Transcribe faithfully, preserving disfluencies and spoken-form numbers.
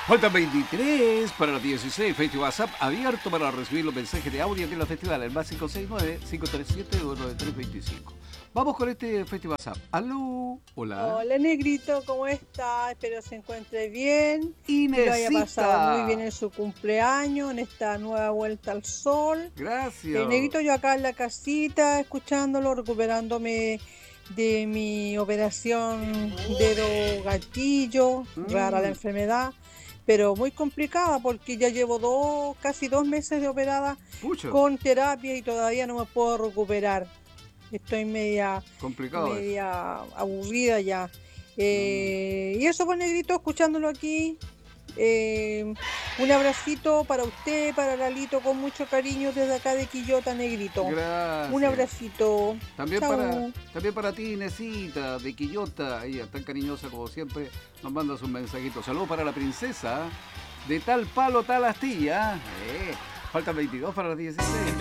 Faltan veintitrés para las dieciséis. Festi WhatsApp abierto para recibir los mensajes de audio aquí en la festival. El más cinco seis nueve, cinco tres siete, dos nueve tres dos cinco. Vamos con este Festi WhatsApp. Aló, hola. Hola, Negrito, ¿cómo está? Espero se encuentre bien. Inesita. Y lo haya pasado muy bien en su cumpleaños, en esta nueva vuelta al sol. Gracias. Eh, Negrito, yo acá en la casita, escuchándolo, recuperándome de mi operación dedo gatillo, Mm. rara la enfermedad, pero muy complicada porque ya llevo dos, casi dos meses de operada Pucha, con terapia y todavía no me puedo recuperar. Estoy media, complicado. media aburrida ya. Eh, y eso, pues, Negrito, escuchándolo aquí. Eh, un abracito para usted, para Lalito, con mucho cariño desde acá de Quillota, Negrito. Gracias. Un abracito. También Chao. para, también para ti, Inesita, de Quillota, ella tan cariñosa como siempre, nos manda sus mensajitos. Saludos para la princesa de tal palo, tal astilla. Eh, faltan veintidós para las dieciséis.